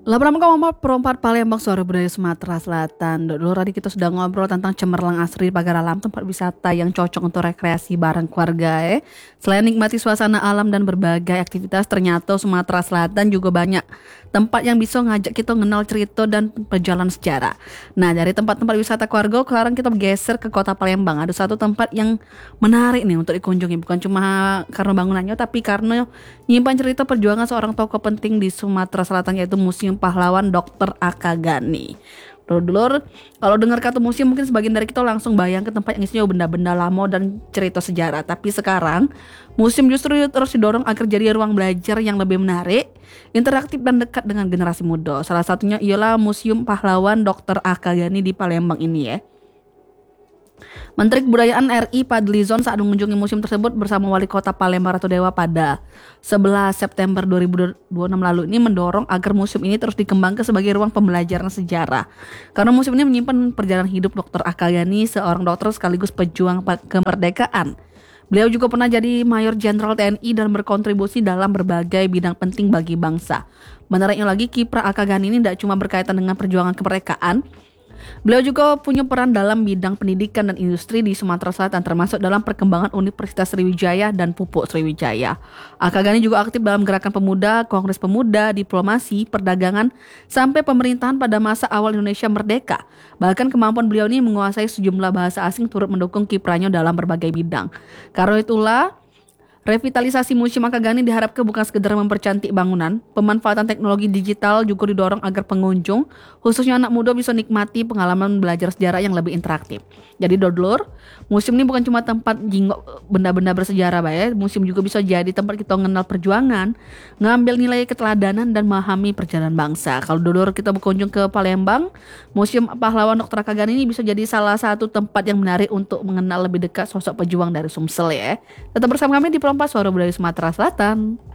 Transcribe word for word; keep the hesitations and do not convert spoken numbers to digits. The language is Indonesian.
delapan koma empat perempat Palembang, Suara Budaya Sumatera Selatan. Dulu tadi kita sudah ngobrol tentang cemerlang asri pagar alam, tempat wisata yang cocok untuk rekreasi bareng keluarga ya. Selain nikmati suasana alam dan berbagai aktivitas, ternyata Sumatera Selatan juga banyak tempat yang bisa ngajak kita kenal cerita dan perjalanan sejarah. Nah, dari tempat-tempat wisata keluarga, sekarang kita bergeser ke kota Palembang. Ada satu tempat yang menarik nih untuk dikunjungi, bukan cuma karena bangunannya, tapi karena nyimpan cerita perjuangan seorang tokoh penting di Sumatera Selatan, yaitu Museum Pahlawan dokter Akagani. Dulur-dulur, kalau dengar kata museum mungkin sebagian dari kita langsung bayang ke tempat yang isinya benda-benda lama dan cerita sejarah. Tapi sekarang, museum justru terus didorong agar jadi ruang belajar yang lebih menarik, interaktif dan dekat dengan generasi muda. Salah satunya ialah Museum Pahlawan dokter Akagani di Palembang ini ya. Menteri Kebudayaan R I Fadlizon saat mengunjungi museum tersebut bersama Wali Kota Palembang Ratu Dewa pada sebelas September dua ribu dua puluh enam lalu ini mendorong agar museum ini terus dikembangkan sebagai ruang pembelajaran sejarah. Karena museum ini menyimpan perjalanan hidup dokter Akagani, seorang dokter sekaligus pejuang kemerdekaan. Beliau juga pernah jadi Mayor Jenderal T N I dan berkontribusi dalam berbagai bidang penting bagi bangsa. Menariknya lagi, kiprah Akagani ini tidak cuma berkaitan dengan perjuangan kemerdekaan. Beliau juga punya peran dalam bidang pendidikan dan industri di Sumatera Selatan, termasuk dalam perkembangan Universitas Sriwijaya dan Pupuk Sriwijaya. Akagani juga aktif dalam gerakan pemuda, kongres pemuda, diplomasi, perdagangan, sampai pemerintahan pada masa awal Indonesia merdeka. Bahkan kemampuan beliau ini menguasai sejumlah bahasa asing turut mendukung kiprahnya dalam berbagai bidang. Karena itulah, revitalisasi Museum Akagani diharapkan bukan sekedar mempercantik bangunan, pemanfaatan teknologi digital juga didorong agar pengunjung, khususnya anak muda, bisa nikmati pengalaman belajar sejarah yang lebih interaktif. Jadi dodlur, museum ini bukan cuma tempat jinggok benda-benda bersejarah, ya. Museum juga bisa jadi tempat kita mengenal perjuangan, ngambil nilai keteladanan dan memahami perjalanan bangsa. Kalau dodlur kita berkunjung ke Palembang, Museum Pahlawan dokter Akagani ini bisa jadi salah satu tempat yang menarik untuk mengenal lebih dekat sosok pejuang dari Sumsel ya. Tetap bersama kami di Pas Suara Budaya Sumatera Selatan.